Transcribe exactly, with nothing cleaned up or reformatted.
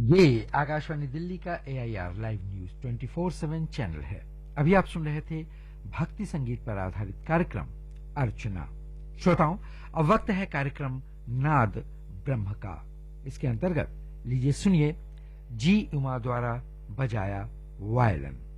ये आकाशवाणी दिल्ली का AIR live news twenty four seven channel है। अभी आप सुन रहे थे भक्ति संगीत पर आधारित कार्यक्रम अर्चना। श्रोताओं, अब वक्त है कार्यक्रम नाद ब्रह्म का। इसके अंतर्गत लीजिए सुनिए जी उमा द्वारा बजाया वायलिन।